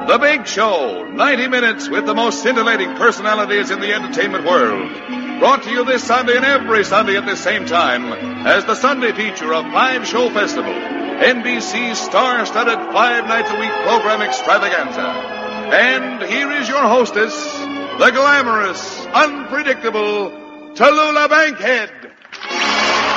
The Big Show, 90 minutes with the most scintillating personalities in the entertainment world. Brought to you this Sunday and every Sunday at the same time as the Sunday feature of Five Show Festival, NBC's star-studded 5 nights a week program extravaganza. And here is your hostess, the glamorous, unpredictable Tallulah Bankhead.